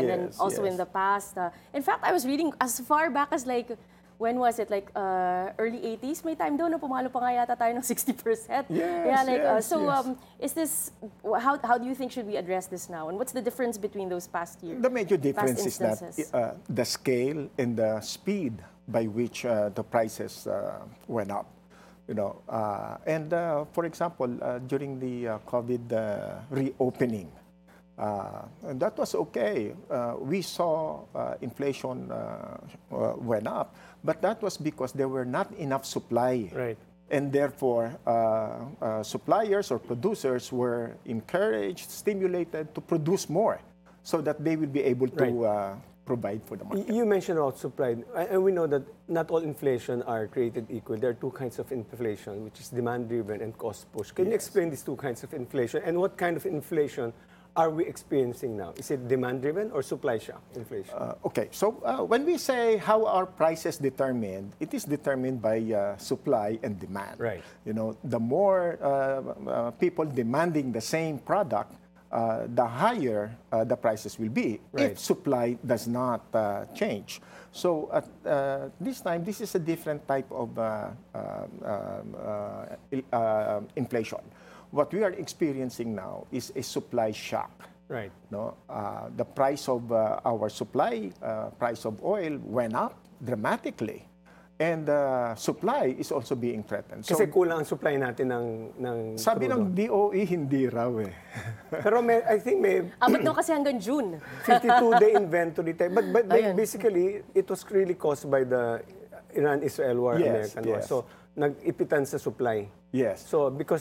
and then Yes, also in yes. the past. In fact, I was reading as far back as like, when was it? Like early 80s? May time doon na pumalo pa nga yata tayo ng 60%. Yeah, Yes, like, yes, so yes. is this, how do you think should we address this now? And what's the difference between those past years? The major difference is that instances. the scale and the speed by which the prices went up. For example, during the COVID reopening, and that was okay. We saw inflation went up, but that was because there were not enough supply. Right. And therefore, suppliers or producers were encouraged, stimulated to produce more so that they will be able to provide for the market. You mentioned about supply, and we know that not all inflation are created equal. There are two kinds of inflation, which is demand-driven and cost-push. Can you explain these two kinds of inflation, and what kind of inflation are we experiencing now? Is it demand-driven or supply shock inflation? Okay, so when we say how are prices determined, it is determined by supply and demand. Right. The more people demanding the same product, the higher the prices will be if supply does not change. So at this time, this is a different type of inflation. What we are experiencing now is a supply shock. Right. The price of our supply, price of oil went up dramatically. And supply is also being threatened. Kasi kulang ang supply natin ng Sabi crudo. ng DOE, hindi raw eh. Pero I think may Abot daw kasi hanggang June. 52-day inventory time. But Ayun. basically, it was really caused by the Iran-Israel war, Yes, American war. yes. So, nag-ipitan sa supply. Yes. So, because